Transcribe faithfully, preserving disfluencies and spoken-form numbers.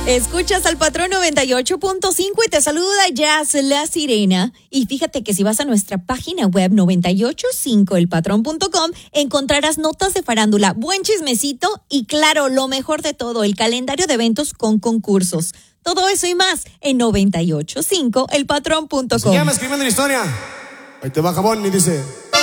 Escuchas al Patrón noventa y ocho punto cinco y te saluda Jazz La Sirena. Y fíjate que si vas a nuestra página web noventa y ocho punto cinco el patrón punto com encontrarás notas de farándula, buen chismecito y claro, lo mejor de todo, el calendario de eventos con concursos. Todo eso y más en noventa y ocho punto cinco el patrón punto com. Se llama Escribiendo la Historia. Ahí te va Jabón y dice...